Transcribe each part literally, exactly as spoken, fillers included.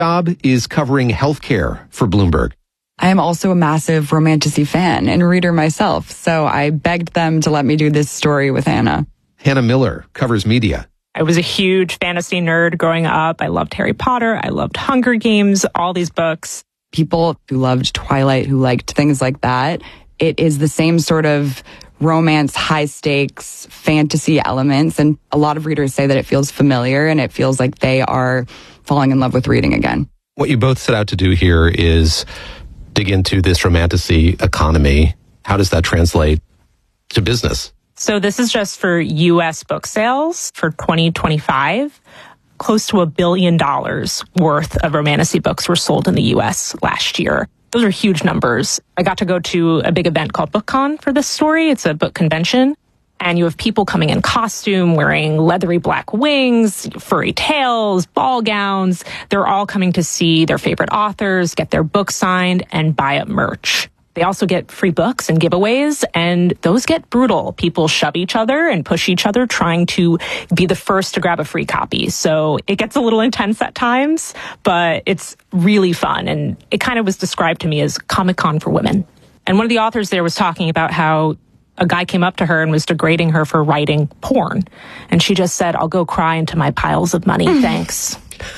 job is covering healthcare for Bloomberg. I am also a massive Romantasy fan and reader myself, so I begged them to let me do this story with Hannah. Hannah Miller covers media. I was a huge fantasy nerd growing up. I loved Harry Potter. I loved Hunger Games, all these books. People who loved Twilight, who liked things like that, it is the same sort of romance, high stakes, fantasy elements. And a lot of readers say that it feels familiar and it feels like they are falling in love with reading again. What you both set out to do here is dig into this romantasy economy. How does that translate to business? So this is just for U S book sales for twenty twenty-five. Close to a billion dollars worth of romantasy books were sold in the U S last year. Those are huge numbers. I got to go to a big event called BookCon for this story. It's a book convention. And you have people coming in costume, wearing leathery black wings, furry tails, ball gowns. They're all coming to see their favorite authors, get their books signed, and buy up merch. They also get free books and giveaways, and those get brutal. People shove each other and push each other, trying to be the first to grab a free copy. So it gets a little intense at times, but it's really fun. And it kind of was described to me as Comic-Con for women. And one of the authors there was talking about how a guy came up to her and was degrading her for writing porn. And she just said, "I'll go cry into my piles of money. Thanks."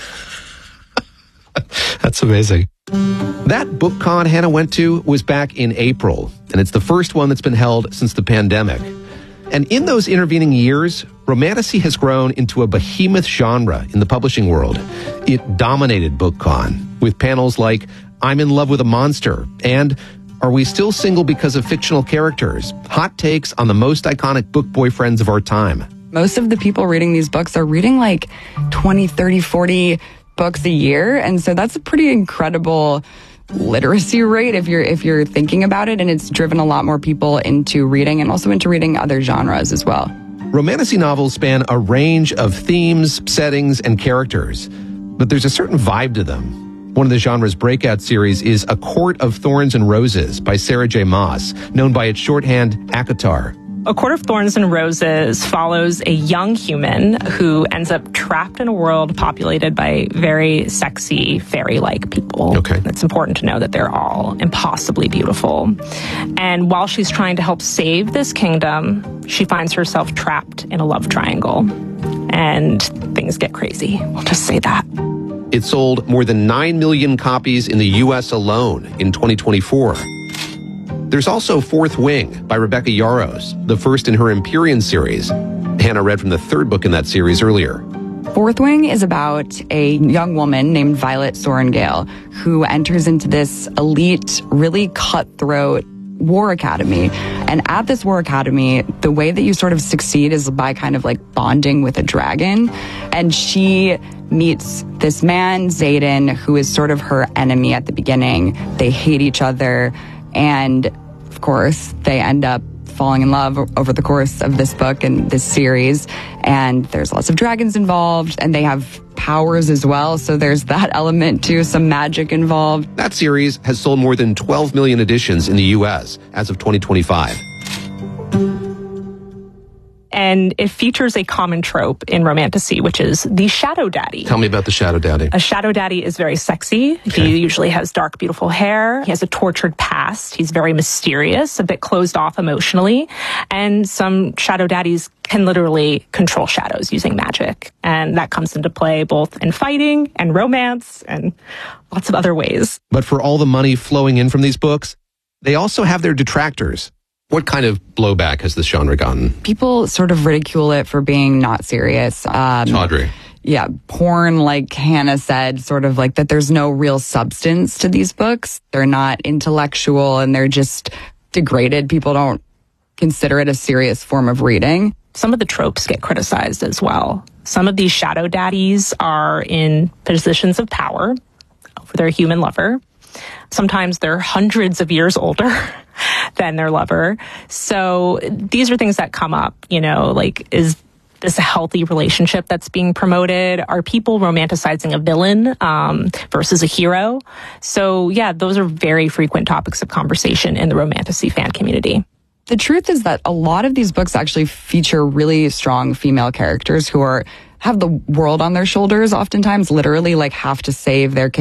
That's amazing. That BookCon Hannah went to was back in April, and it's the first one that's been held since the pandemic. And in those intervening years, romantasy has grown into a behemoth genre in the publishing world. It dominated BookCon with panels like "I'm in Love with a Monster" and "Are We Still Single Because of Fictional Characters?" Hot takes on the most iconic book boyfriends of our time. Most of the people reading these books are reading like twenty, thirty, forty books a year. And so that's a pretty incredible literacy rate if you're if you're thinking about it. And it's driven a lot more people into reading and also into reading other genres as well. Romantasy novels span a range of themes, settings, and characters, but there's a certain vibe to them. One of the genre's breakout series is A Court of Thorns and Roses by Sarah J. Maas, known by its shorthand ACOTAR. A Court of Thorns and Roses follows a young human who ends up trapped in a world populated by very sexy, fairy-like people. Okay. It's important to know that they're all impossibly beautiful. And while she's trying to help save this kingdom, she finds herself trapped in a love triangle. And things get crazy. We'll just say that. It sold more than nine million copies in the U S alone in twenty twenty-four. There's also Fourth Wing by Rebecca Yarros, the first in her Empyrean series. Hannah read from the third book in that series earlier. Fourth Wing is about a young woman named Violet Sorrengail who enters into this elite, really cutthroat war academy. And at this war academy, the way that you sort of succeed is by kind of like bonding with a dragon. And she meets this man, Xaden, who is sort of her enemy at the beginning. They hate each other. And of course, they end up falling in love over the course of this book and this series. And there's lots of dragons involved, and they have powers as well. So there's that element too, some magic involved. That series has sold more than twelve million editions in the U S as of twenty twenty-five. And it features a common trope in romantasy, which is the shadow daddy. Tell me about the shadow daddy. A shadow daddy is very sexy. Okay. He usually has dark, beautiful hair. He has a tortured past. He's very mysterious, a bit closed off emotionally. And some shadow daddies can literally control shadows using magic. And that comes into play both in fighting and romance and lots of other ways. But for all the money flowing in from these books, they also have their detractors. What kind of blowback has this genre gotten? People sort of ridicule it for being not serious. Um, Tawdry. Yeah, porn, like Hannah said, sort of like that there's no real substance to these books. They're not intellectual and they're just degraded. People don't consider it a serious form of reading. Some of the tropes get criticized as well. Some of these shadow daddies are in positions of power over their human lover. Sometimes they're hundreds of years older than their lover. So these are things that come up, you know, like, is this a healthy relationship that's being promoted? Are people romanticizing a villain um, versus a hero? So yeah, those are very frequent topics of conversation in the romantasy fan community. The truth is that a lot of these books actually feature really strong female characters who are have the world on their shoulders, oftentimes literally like have to save their